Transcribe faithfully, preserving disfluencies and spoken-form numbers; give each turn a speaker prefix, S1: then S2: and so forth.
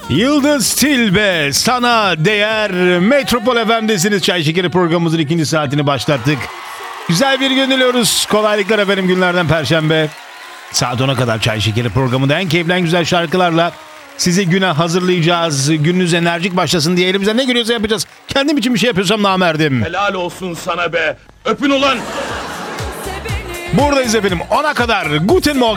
S1: Yıldız Tilbe, sana değer. Metropol F M'desiniz. Çay Şekeri programımızın ikinci saatini başlattık. Güzel bir gün diliyoruz. Kolaylıklar efendim, günlerden Perşembe. Saat ona kadar Çay Şekeri programında en keyifli, en güzel şarkılarla sizi güne hazırlayacağız. Gününüz enerjik başlasın diye elimizden ne geliyorsa yapacağız. Kendim için bir şey yapıyorsam namerdim.
S2: Helal olsun sana be. Öpün ulan.
S1: Buradayız efendim ona kadar. Guten Morgen.